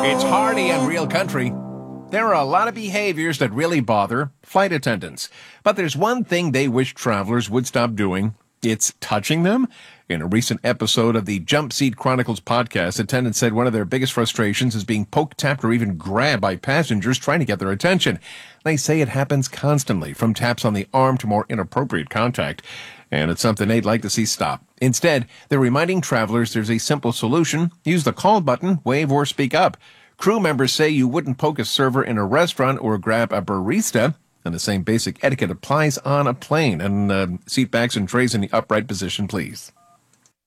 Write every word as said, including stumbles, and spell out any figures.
It's Hardy and Real Country. There are a lot of behaviors that really bother flight attendants. But there's one thing they wish travelers would stop doing. It's touching them. In a recent episode of the Jump Seat Chronicles podcast, attendants said one of their biggest frustrations is being poked, tapped, or even grabbed by passengers trying to get their attention. They say it happens constantly, from taps on the arm to more inappropriate contact. And it's something they'd like to see stop. Instead, they're reminding travelers there's a simple solution. Use the call button, wave, or speak up. Crew members say you wouldn't poke a server in a restaurant or grab a barista. And the same basic etiquette applies on a plane. And uh, seat backs and trays in the upright position, please.